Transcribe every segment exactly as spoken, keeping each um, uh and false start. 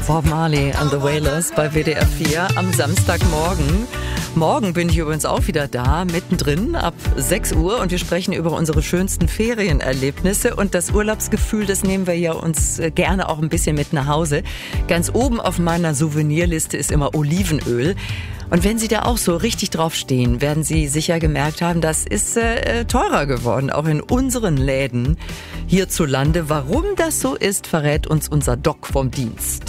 Bob Marley and the Wailers bei W D R vier am Samstagmorgen. Morgen bin ich übrigens auch wieder da, mittendrin ab sechs Uhr, und wir sprechen über unsere schönsten Ferienerlebnisse, und das Urlaubsgefühl, das nehmen wir ja uns gerne auch ein bisschen mit nach Hause. Ganz oben auf meiner Souvenirliste ist immer Olivenöl. Und wenn Sie da auch so richtig drauf stehen, werden Sie sicher gemerkt haben, das ist äh, teurer geworden, auch in unseren Läden hierzulande. Warum das so ist, verrät uns unser Doc vom Dienst.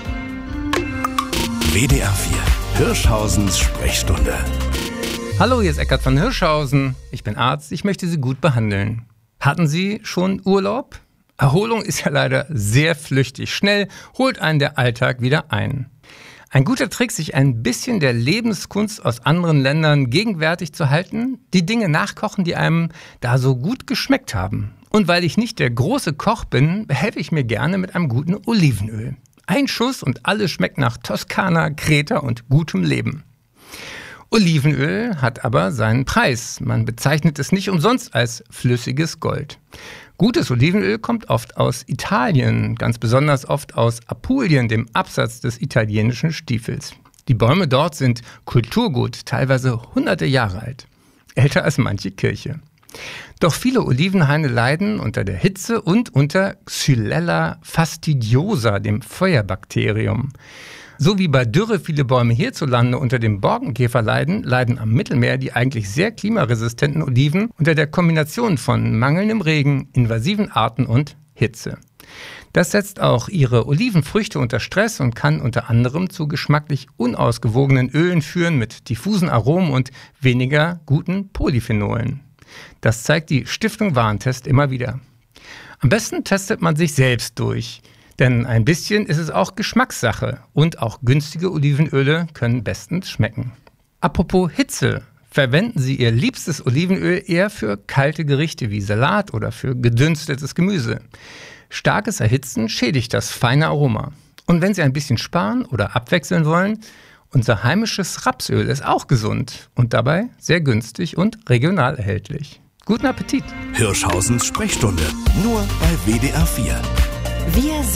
W D R vier, Hirschhausens Sprechstunde. Hallo, hier ist Eckart von Hirschhausen. Ich bin Arzt, ich möchte Sie gut behandeln. Hatten Sie schon Urlaub? Erholung ist ja leider sehr flüchtig. Schnell holt einen der Alltag wieder ein. Ein guter Trick, sich ein bisschen der Lebenskunst aus anderen Ländern gegenwärtig zu halten: die Dinge nachkochen, die einem da so gut geschmeckt haben. Und weil ich nicht der große Koch bin, behelfe ich mir gerne mit einem guten Olivenöl. Ein Schuss und alles schmeckt nach Toskana, Kreta und gutem Leben. Olivenöl hat aber seinen Preis. Man bezeichnet es nicht umsonst als flüssiges Gold. Gutes Olivenöl kommt oft aus Italien, ganz besonders oft aus Apulien, dem Absatz des italienischen Stiefels. Die Bäume dort sind Kulturgut, teilweise hunderte Jahre alt, älter als manche Kirche. Doch viele Olivenhaine leiden unter der Hitze und unter Xylella fastidiosa, dem Feuerbakterium. So wie bei Dürre viele Bäume hierzulande unter dem Borkenkäfer leiden, leiden am Mittelmeer die eigentlich sehr klimaresistenten Oliven unter der Kombination von mangelndem Regen, invasiven Arten und Hitze. Das setzt auch ihre Olivenfrüchte unter Stress und kann unter anderem zu geschmacklich unausgewogenen Ölen führen mit diffusen Aromen und weniger guten Polyphenolen. Das zeigt die Stiftung Warentest immer wieder. Am besten testet man sich selbst durch. Denn ein bisschen ist es auch Geschmackssache, und auch günstige Olivenöle können bestens schmecken. Apropos Hitze, verwenden Sie Ihr liebstes Olivenöl eher für kalte Gerichte wie Salat oder für gedünstetes Gemüse. Starkes Erhitzen schädigt das feine Aroma. Und wenn Sie ein bisschen sparen oder abwechseln wollen, unser heimisches Rapsöl ist auch gesund und dabei sehr günstig und regional erhältlich. Guten Appetit! Hirschhausens Sprechstunde, nur bei W D R vier. Wir